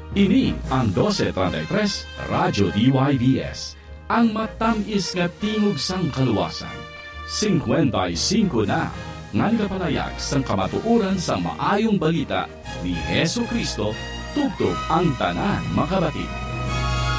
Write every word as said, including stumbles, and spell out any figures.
Ini ang twelve thirty-three Radyo D Y V S, ang matamis nga tingog sang kaluwasan. fifty-five na, ngan kapalayag sang kamatuuran sa maayong balita ni Hesu Kristo, tubtob ang tanan makabati.